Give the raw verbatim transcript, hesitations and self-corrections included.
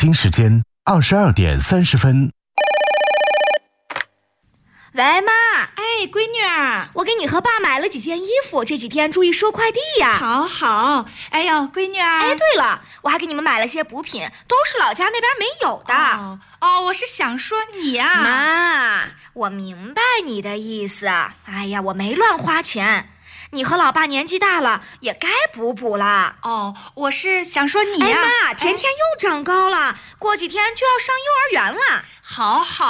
京时间二十二点三十分。 喂，妈。 哎，闺女儿， 我给你和爸买了几件衣服，这几天注意收快递呀。 好好。哎呦，闺女儿。 哎，对了，我还给你们买了些补品，都是老家那边没有的。 哦，哦我是想说你呀、啊。 妈，我明白你的意思。哎呀，我没乱花钱。你和老爸年纪大了，也该补补了。 哦，我是想说你呀、啊。 哎妈，甜甜又长高了，过几天就要上幼儿园了。 好好。